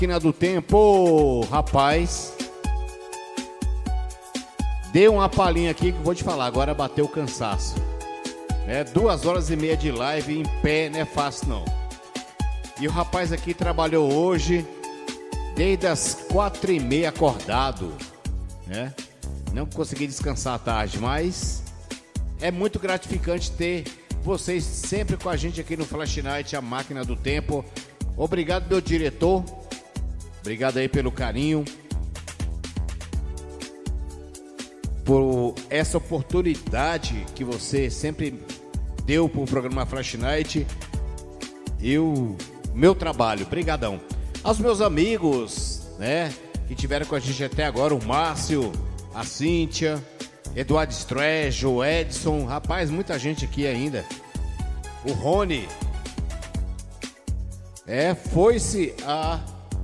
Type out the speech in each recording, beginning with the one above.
Máquina do Tempo, rapaz. Dei uma palhinha aqui que eu vou te falar, agora bateu o cansaço. 2h30 de live em pé não é fácil não. E o rapaz aqui trabalhou hoje desde as 4h30 acordado, né? Não consegui descansar à tarde, mas é muito gratificante ter vocês sempre com a gente aqui no Flash Night, a Máquina do Tempo. Obrigado, meu diretor. Obrigado aí pelo carinho, por essa oportunidade que você sempre deu para o programa Flash Night e o meu trabalho. Brigadão. Aos meus amigos, né, que tiveram com a gente até agora, o Márcio, a Cíntia, Eduardo Strejo, o Edson, rapaz, muita gente aqui ainda. O Rony. Foi-se a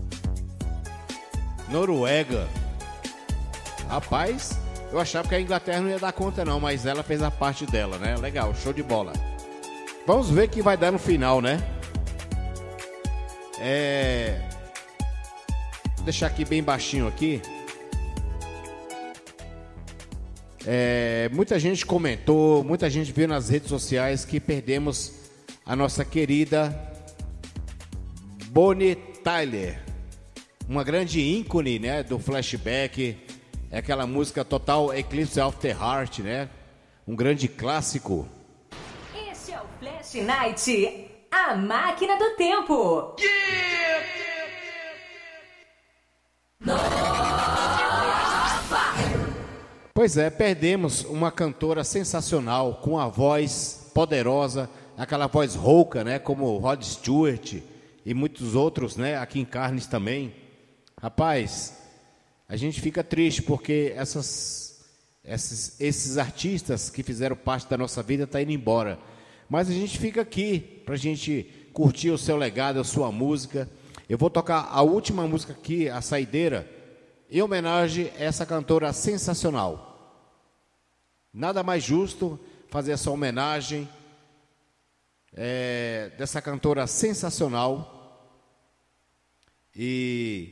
Noruega. Rapaz, eu achava que a Inglaterra não ia dar conta não, mas ela fez a parte dela, né? Legal, show de bola. Vamos ver o que vai dar no final, né? Vou deixar aqui bem baixinho aqui. Muita gente comentou, muita gente viu nas redes sociais que perdemos a nossa querida Bonnie Tyler, uma grande ícone, né, do flashback. É aquela música Total Eclipse of the Heart, né? Um grande clássico. Este é o Flash Night, a Máquina do Tempo. Pois é, perdemos uma cantora sensacional, com a voz poderosa, aquela voz rouca, né? Como Rod Stewart e muitos outros, né? Aqui em Carnes também. Rapaz, a gente fica triste porque esses artistas que fizeram parte da nossa vida estão indo embora. Mas a gente fica aqui para a gente curtir o seu legado, a sua música. Eu vou tocar a última música aqui, a saideira, em homenagem a essa cantora sensacional. Nada mais justo fazer essa homenagem dessa cantora sensacional. E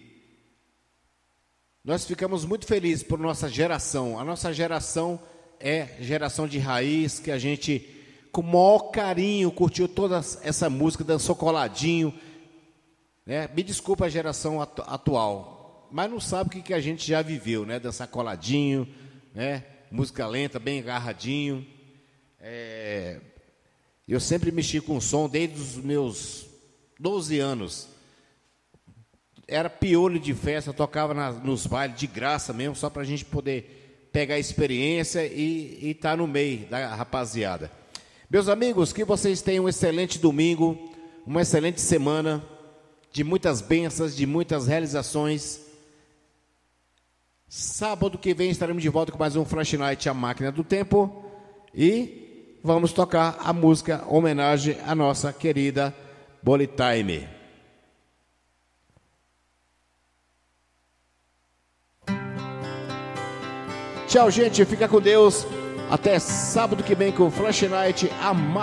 nós ficamos muito felizes por nossa geração. A nossa geração é geração de raiz, que a gente, com o maior carinho, curtiu toda essa música, dançou coladinho, né? Me desculpa a geração atual, mas não sabe o que a gente já viveu, né? Dançar coladinho, né? Música lenta, bem agarradinho. Eu sempre mexi com som desde os meus 12 anos. Era piolho de festa, tocava nos bailes de graça mesmo, só para a gente poder pegar a experiência e estar no meio da rapaziada. Meus amigos, que vocês tenham um excelente domingo, uma excelente semana, de muitas bênçãos, de muitas realizações. Sábado que vem estaremos de volta com mais um Flash Night, a Máquina do Tempo. E vamos tocar a música homenagem à nossa querida Bonnie Tyler. Tchau, gente. Fica com Deus. Até sábado que vem com o Flash Night, a